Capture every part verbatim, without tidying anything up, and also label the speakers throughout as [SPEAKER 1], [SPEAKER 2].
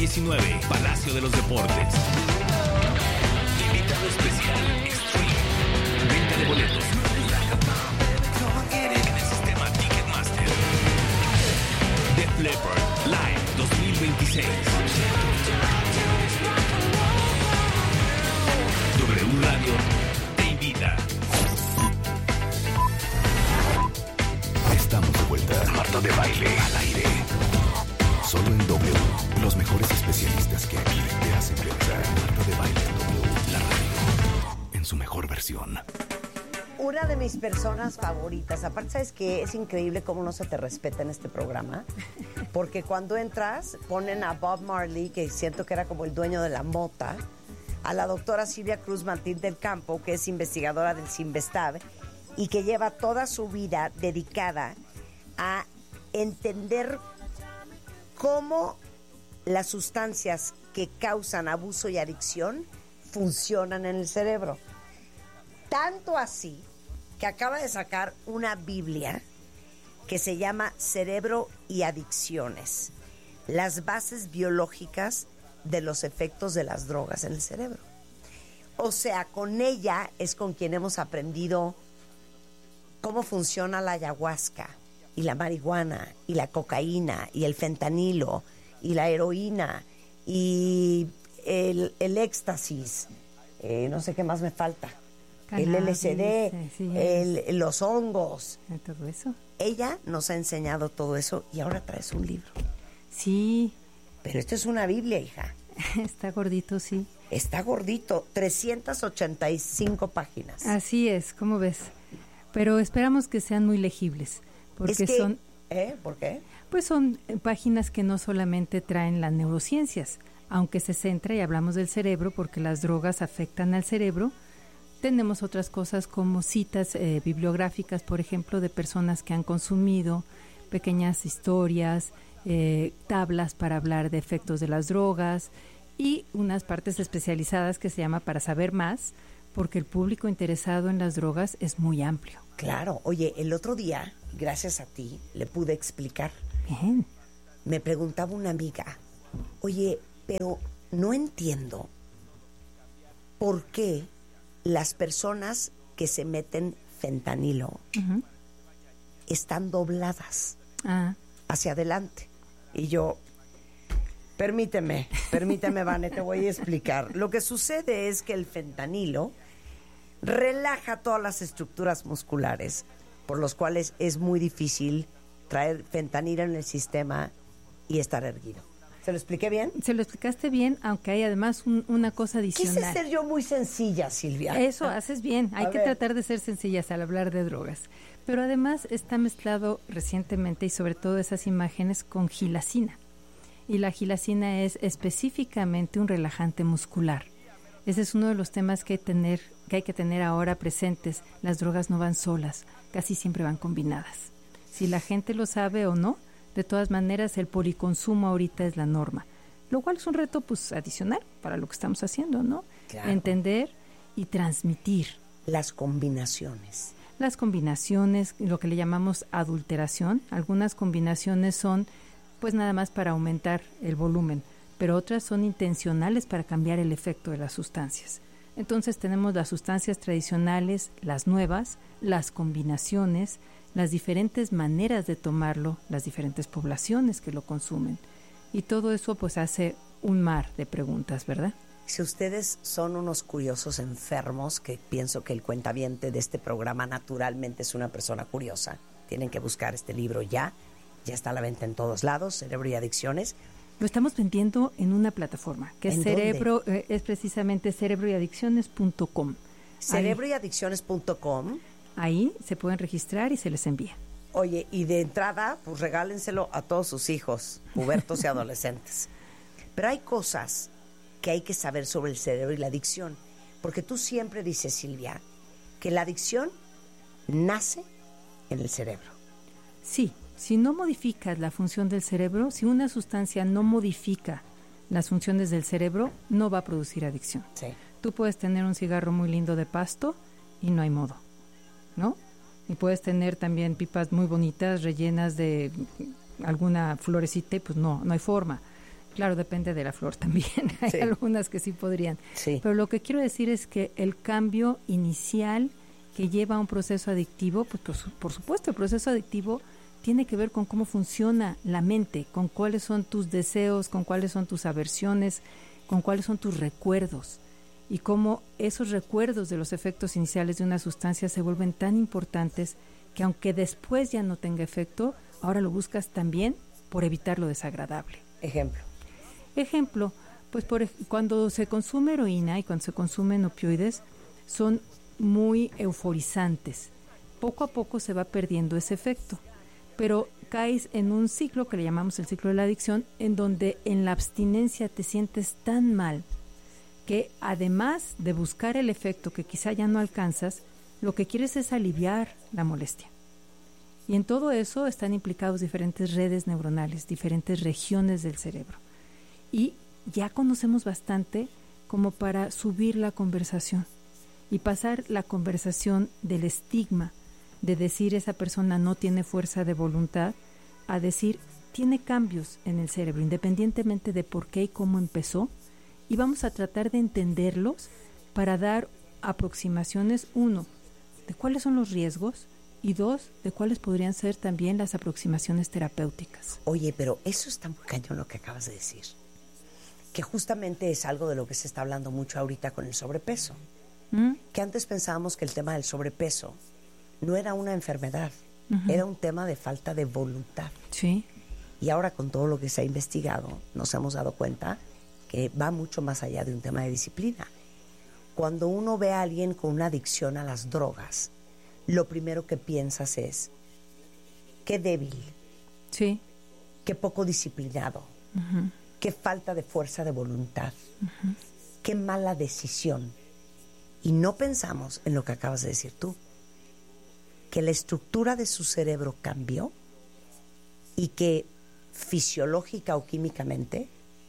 [SPEAKER 1] diecinueve, Palacio de los Deportes. Invitado especial, Extreme. Venta de boletos. En el sistema Ticketmaster. Def Leppard Live dos mil veintiséis. W Radio te invita.
[SPEAKER 2] Estamos de vuelta. Marta de Baile al aire. Solo en W. Los mejores especialistas que aquí te hacen pensar. Marta de Baile en W. La radio. En su mejor versión.
[SPEAKER 3] Una de mis personas favoritas. Aparte, ¿sabes qué? Es increíble cómo no se te respeta en este programa. Porque cuando entras, ponen a Bob Marley, que siento que era como el dueño de la mota, a la doctora Silvia Cruz Martín del Campo, que es investigadora del Cinvestav, y que lleva toda su vida dedicada a entender cómo las sustancias que causan abuso y adicción funcionan en el cerebro. Tanto así que acaba de sacar una Biblia que se llama Cerebro y Adicciones, las bases biológicas de los efectos de las drogas en el cerebro. O sea, con ella es con quien hemos aprendido cómo funciona la ayahuasca y la marihuana y la cocaína y el fentanilo y la heroína y el, el éxtasis, eh, no sé qué más me falta, Cannabis, el L S D, sí, el, los hongos,
[SPEAKER 4] todo eso.
[SPEAKER 3] Ella nos ha enseñado todo eso y ahora traes un libro.
[SPEAKER 4] Sí.
[SPEAKER 3] Pero esto es una Biblia, hija.
[SPEAKER 4] Está gordito, sí.
[SPEAKER 3] Está gordito, trescientas ochenta y cinco páginas.
[SPEAKER 4] Así es, ¿cómo ves? Pero esperamos que sean muy legibles, porque
[SPEAKER 3] es que,
[SPEAKER 4] son...
[SPEAKER 3] ¿eh? ¿Por qué?
[SPEAKER 4] Pues son páginas que no solamente traen las neurociencias, aunque se centra y hablamos del cerebro porque las drogas afectan al cerebro. Tenemos otras cosas como citas eh, bibliográficas, por ejemplo, de personas que han consumido, pequeñas historias, eh, tablas para hablar de efectos de las drogas y unas partes especializadas que se llama Para Saber Más, porque el público interesado en las drogas es muy amplio.
[SPEAKER 3] Claro. Oye, el otro día, gracias a ti, le pude explicar.
[SPEAKER 4] Bien.
[SPEAKER 3] Me preguntaba una amiga, oye, pero no entiendo por qué las personas que se meten fentanilo uh-huh. están dobladas uh-huh. hacia adelante. Y yo, permíteme, permíteme, Vane, te voy a explicar. Lo que sucede es que el fentanilo relaja todas las estructuras musculares, por los cuales es muy difícil traer fentanilo en el sistema y estar erguido. ¿Se lo expliqué bien?
[SPEAKER 4] Se lo explicaste bien, aunque hay además un, una cosa adicional.
[SPEAKER 3] Quise ser yo muy sencilla, Silvia.
[SPEAKER 4] Eso, haces bien. Hay a que ver. tratar de ser sencillas al hablar de drogas. Pero además está mezclado recientemente y sobre todo esas imágenes con gilacina. Y la gilacina es específicamente un relajante muscular. Ese es uno de los temas que hay, tener, que hay que tener ahora presentes. Las drogas no van solas, casi siempre van combinadas. Si la gente lo sabe o no, de todas maneras el policonsumo ahorita es la norma. Lo cual es un reto pues adicional para lo que estamos haciendo, ¿no?
[SPEAKER 3] Claro.
[SPEAKER 4] Entender y transmitir.
[SPEAKER 3] Las combinaciones.
[SPEAKER 4] Las combinaciones, lo que le llamamos adulteración. Algunas combinaciones son pues nada más para aumentar el volumen, pero otras son intencionales para cambiar el efecto de las sustancias. Entonces tenemos las sustancias tradicionales, las nuevas, las combinaciones, las diferentes maneras de tomarlo, las diferentes poblaciones que lo consumen. Y todo eso pues hace un mar de preguntas, ¿verdad?
[SPEAKER 3] Si ustedes son unos curiosos enfermos, que pienso que el cuentaviente de este programa naturalmente es una persona curiosa, tienen que buscar este libro ya. Ya está a la venta en todos lados, Cerebro y Adicciones.
[SPEAKER 4] Lo estamos vendiendo en una plataforma que es cerebro, eh, es precisamente cerebro y adicciones punto com.
[SPEAKER 3] cerebro y adicciones punto com.
[SPEAKER 4] Ahí se pueden registrar y se les envía.
[SPEAKER 3] Oye, y de entrada, pues regálenselo a todos sus hijos, pubertos y adolescentes. Pero hay cosas que hay que saber sobre el cerebro y la adicción. Porque tú siempre dices, Silvia, que la adicción nace en el cerebro.
[SPEAKER 4] Sí. Si no modificas la función del cerebro, si una sustancia no modifica las funciones del cerebro, no va a producir adicción.
[SPEAKER 3] Sí.
[SPEAKER 4] Tú puedes tener un cigarro muy lindo de pasto y no hay modo, ¿no? Y puedes tener también pipas muy bonitas rellenas de alguna florecita y pues no, no hay forma. Claro, depende de la flor también. Hay
[SPEAKER 3] Sí.
[SPEAKER 4] algunas que sí podrían.
[SPEAKER 3] Sí.
[SPEAKER 4] Pero lo que quiero decir es que el cambio inicial que lleva a un proceso adictivo, pues por, su- por supuesto, el proceso adictivo tiene que ver con cómo funciona la mente, con cuáles son tus deseos, con cuáles son tus aversiones, con cuáles son tus recuerdos y cómo esos recuerdos de los efectos iniciales de una sustancia se vuelven tan importantes que aunque después ya no tenga efecto, ahora lo buscas también por evitar lo desagradable.
[SPEAKER 3] Ejemplo.
[SPEAKER 4] Ejemplo, pues por, ej- cuando se consume heroína y cuando se consumen opioides, son muy euforizantes. Poco a poco se va perdiendo ese efecto, pero caes en un ciclo que le llamamos el ciclo de la adicción, en donde en la abstinencia te sientes tan mal que además de buscar el efecto que quizá ya no alcanzas, lo que quieres es aliviar la molestia. Y en todo eso están implicados diferentes redes neuronales, diferentes regiones del cerebro. Y ya conocemos bastante como para subir la conversación y pasar la conversación del estigma de decir esa persona no tiene fuerza de voluntad a decir tiene cambios en el cerebro, independientemente de por qué y cómo empezó, y vamos a tratar de entenderlos para dar aproximaciones, uno, de cuáles son los riesgos y dos, de cuáles podrían ser también las aproximaciones terapéuticas.
[SPEAKER 3] Oye, pero eso está muy cañón lo que acabas de decir. Que justamente es algo de lo que se está hablando mucho ahorita con el sobrepeso.
[SPEAKER 4] ¿Mm?
[SPEAKER 3] Que antes pensábamos que el tema del sobrepeso no era una enfermedad,
[SPEAKER 4] Ujú.
[SPEAKER 3] era un tema de falta de voluntad.
[SPEAKER 4] Sí,
[SPEAKER 3] Y ahora con todo lo que se ha investigado, nos hemos dado cuenta que va mucho más allá de un tema de disciplina. Cuando uno ve a alguien con una adicción a las drogas, lo primero que piensas es, qué débil,
[SPEAKER 4] sí.
[SPEAKER 3] qué poco disciplinado,
[SPEAKER 4] Ujú.
[SPEAKER 3] qué falta de fuerza de voluntad, qué mala decisión. Y no pensamos en lo que acabas de decir tú, que la estructura de su cerebro cambió y que fisiológica o químicamente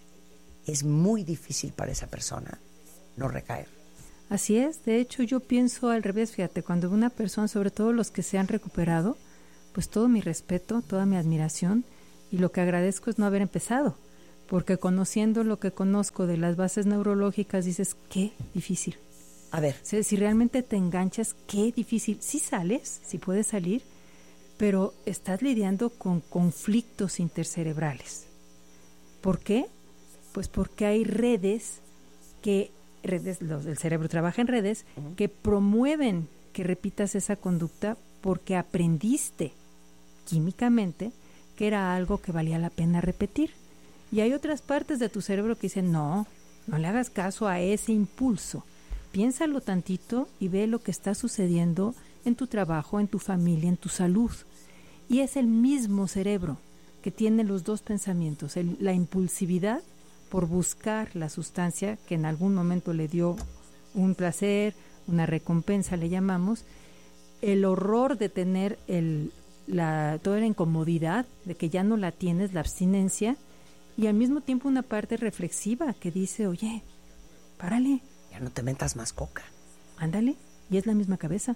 [SPEAKER 3] es muy difícil para esa persona no recaer.
[SPEAKER 4] Así es, de hecho yo pienso al revés, fíjate, cuando una persona, sobre todo los que se han recuperado, pues todo mi respeto, toda mi admiración, y lo que agradezco es no haber empezado, porque conociendo lo que conozco de las bases neurológicas dices, qué difícil.
[SPEAKER 3] A ver,
[SPEAKER 4] O sea, si realmente te enganchas, qué difícil. Sí sales, sí puedes salir, pero estás lidiando con conflictos intercerebrales. ¿Por qué? Pues porque hay redes que, redes, los del cerebro trabaja en redes, uh-huh. que promueven que repitas esa conducta porque aprendiste químicamente que era algo que valía la pena repetir. Y hay otras partes de tu cerebro que dicen, no, no le hagas caso a ese impulso. Piénsalo tantito y ve lo que está sucediendo en tu trabajo, en tu familia, en tu salud. Y es el mismo cerebro que tiene los dos pensamientos, el, la impulsividad por buscar la sustancia que en algún momento le dio un placer, una recompensa le llamamos, el horror de tener el, la, toda la incomodidad de que ya no la tienes, la abstinencia, y al mismo tiempo una parte reflexiva que dice, oye, párale.
[SPEAKER 3] Ya no te metas más coca.
[SPEAKER 4] Ándale, y es la misma cabeza.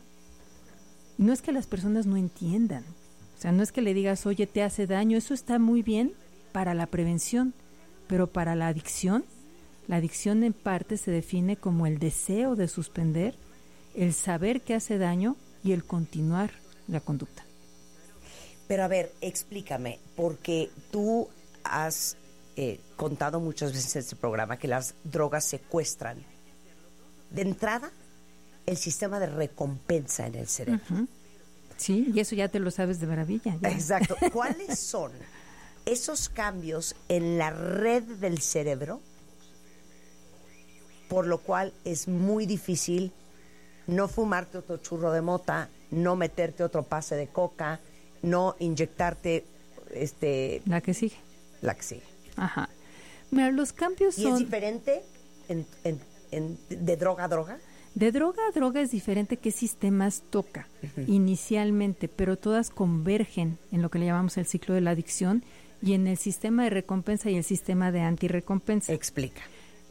[SPEAKER 4] Y no es que las personas no entiendan, o sea, no es que le digas, oye, te hace daño, eso está muy bien para la prevención, pero para la adicción, la adicción en parte se define como el deseo de suspender, el saber que hace daño y el continuar la conducta.
[SPEAKER 3] Pero a ver, explícame, porque tú has eh, contado muchas veces en este programa que las drogas secuestran de entrada el sistema de recompensa en el cerebro.
[SPEAKER 4] Uh-huh. Sí, y eso ya te lo sabes de maravilla. Ya.
[SPEAKER 3] Exacto. ¿Cuáles son esos cambios en la red del cerebro por lo cual es muy difícil no fumarte otro churro de mota, no meterte otro pase de coca, no inyectarte este
[SPEAKER 4] la que sigue?
[SPEAKER 3] La que sigue.
[SPEAKER 4] Ajá. Mira, los cambios
[SPEAKER 3] ¿Y
[SPEAKER 4] son...
[SPEAKER 3] es diferente en, en, en, de droga a droga?
[SPEAKER 4] De droga a droga es diferente qué sistemas toca uh-huh. inicialmente, pero todas convergen en lo que le llamamos el ciclo de la adicción y en el sistema de recompensa y el sistema de antirrecompensa.
[SPEAKER 3] Explica.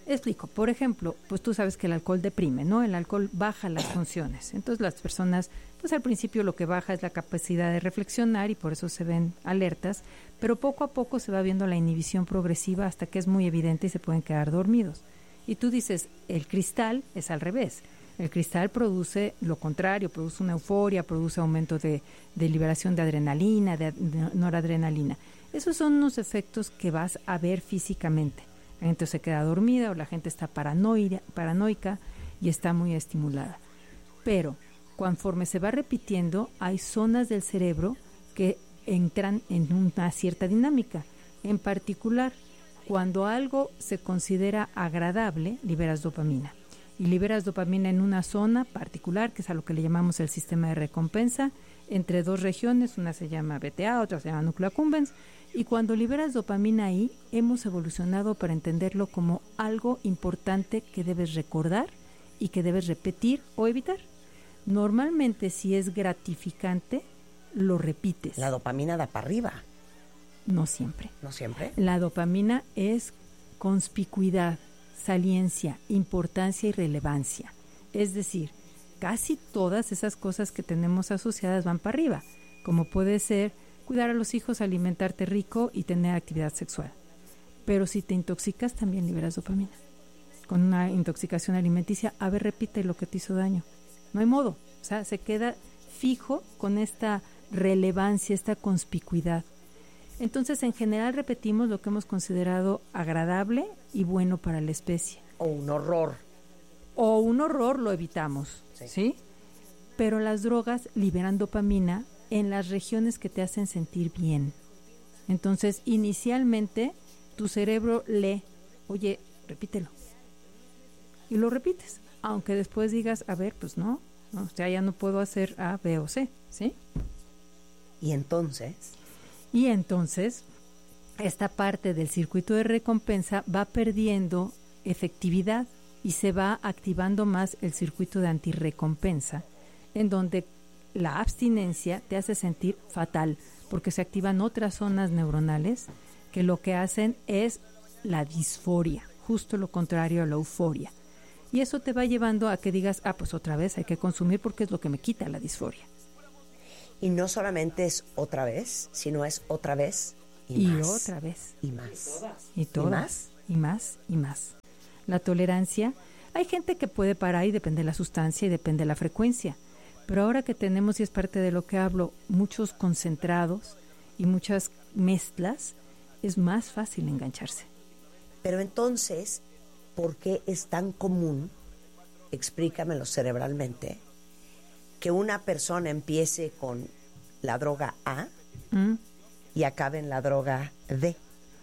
[SPEAKER 4] Explico. Por ejemplo, pues tú sabes que el alcohol deprime, ¿no? El alcohol baja las funciones. Entonces las personas, pues al principio lo que baja es la capacidad de reflexionar y por eso se ven alertas, pero poco a poco se va viendo la inhibición progresiva hasta que es muy evidente y se pueden quedar dormidos. Y tú dices, el cristal es al revés. El cristal produce lo contrario, produce una euforia, produce aumento de, de liberación de adrenalina, de, de noradrenalina. Esos son unos efectos que vas a ver físicamente. La gente se queda dormida o la gente está paranoia, paranoica y está muy estimulada. Pero conforme se va repitiendo, hay zonas del cerebro que entran en una cierta dinámica. En particular, cuando algo se considera agradable, liberas dopamina. Y liberas dopamina en una zona particular, que es a lo que le llamamos el sistema de recompensa, entre dos regiones, una se llama B T A, otra se llama núcleo accumbens, y cuando liberas dopamina ahí, hemos evolucionado para entenderlo como algo importante que debes recordar y que debes repetir o evitar. Normalmente, si es gratificante, lo repites.
[SPEAKER 3] La dopamina da para arriba.
[SPEAKER 4] No siempre.
[SPEAKER 3] ¿No siempre?
[SPEAKER 4] La dopamina es conspicuidad, saliencia, importancia y relevancia. Es decir, casi todas esas cosas que tenemos asociadas van para arriba, como puede ser cuidar a los hijos, alimentarte rico y tener actividad sexual. Pero si te intoxicas, también liberas dopamina. Con una intoxicación alimenticia, a ver, repite lo que te hizo daño. No hay modo. O sea, se queda fijo con esta relevancia, esta conspicuidad. Entonces, en general, repetimos lo que hemos considerado agradable y bueno para la especie.
[SPEAKER 3] O un horror.
[SPEAKER 4] O un horror lo evitamos, ¿sí? ¿sí? Pero las drogas liberan dopamina en las regiones que te hacen sentir bien. Entonces, inicialmente, tu cerebro lee, oye, repítelo. Y lo repites, aunque después digas, a ver, pues no, no, o sea, ya no puedo hacer A, B o C, ¿sí?
[SPEAKER 3] Y entonces...
[SPEAKER 4] Y entonces, esta parte del circuito de recompensa va perdiendo efectividad y se va activando más el circuito de antirrecompensa, en donde la abstinencia te hace sentir fatal, porque se activan otras zonas neuronales que lo que hacen es la disforia, justo lo contrario a la euforia. Y eso te va llevando a que digas, ah, pues otra vez hay que consumir porque es lo que me quita la disforia.
[SPEAKER 3] Y no solamente es otra vez, sino es otra vez y,
[SPEAKER 4] y
[SPEAKER 3] más.
[SPEAKER 4] otra vez.
[SPEAKER 3] Y más.
[SPEAKER 4] Y todas. Y más y más. La tolerancia, hay gente que puede parar y depende de la sustancia y depende de la frecuencia. Pero ahora que tenemos, y es parte de lo que hablo, muchos concentrados y muchas mezclas, es más fácil engancharse.
[SPEAKER 3] Pero entonces, ¿por qué es tan común, explícamelo cerebralmente, que una persona empiece con la droga A mm. y acabe en la droga D?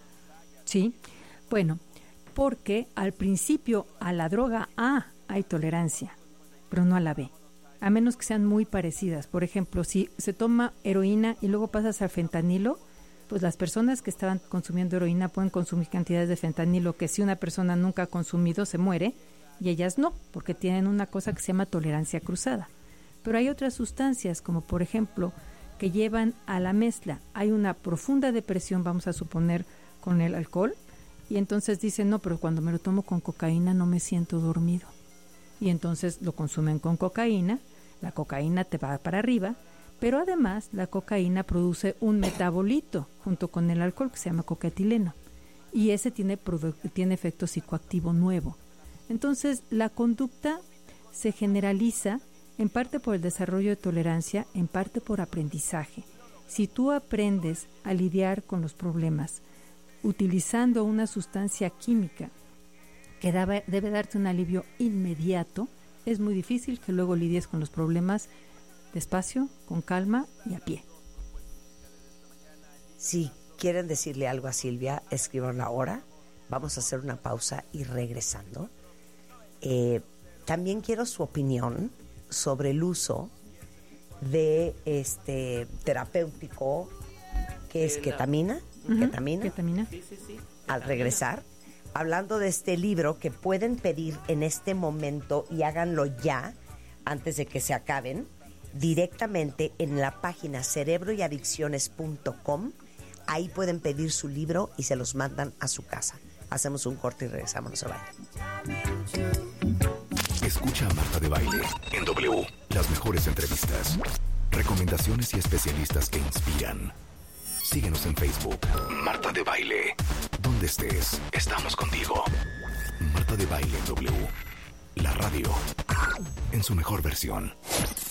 [SPEAKER 4] Sí, bueno, porque al principio a la droga A hay tolerancia, pero no a la B. A menos que sean muy parecidas. Por ejemplo, si se toma heroína y luego pasas al fentanilo, pues las personas que estaban consumiendo heroína pueden consumir cantidades de fentanilo que si una persona nunca ha consumido se muere, y ellas no, porque tienen una cosa que se llama tolerancia cruzada. Pero hay otras sustancias, como por ejemplo, que llevan a la mezcla. Hay una profunda depresión, vamos a suponer, con el alcohol, y entonces dicen, no, pero cuando me lo tomo con cocaína no me siento dormido. Y entonces lo consumen con cocaína. La cocaína te va para arriba, pero además la cocaína produce un metabolito junto con el alcohol que se llama cocaetileno, y ese tiene, tiene efecto psicoactivo nuevo. Entonces la conducta se generaliza en parte por el desarrollo de tolerancia, en parte por aprendizaje. Si tú aprendes a lidiar con los problemas utilizando una sustancia química que debe, debe darte un alivio inmediato, es muy difícil que luego lidies con los problemas despacio, con calma y a pie.
[SPEAKER 3] Si quieren decirle algo a Silvia, escríbanlo ahora. Vamos a hacer una pausa y regresando. Eh, también quiero su opinión sobre el uso de este terapéutico que es ketamina. Uh-huh. Ketamina.
[SPEAKER 4] Ketamina.
[SPEAKER 1] Sí, sí, sí.
[SPEAKER 3] Al regresar, hablando de este libro que pueden pedir en este momento y háganlo ya, antes de que se acaben, directamente en la página cerebro y adicciones punto com. Ahí pueden pedir su libro y se los mandan a su casa. Hacemos un corte y regresamos, no se vayan.
[SPEAKER 2] Escucha a Marta de Baile en W. Las mejores entrevistas, recomendaciones y especialistas que inspiran. Síguenos en Facebook. Marta de Baile. Donde estés, estamos contigo. Marta de Baile en W. La radio en su mejor versión.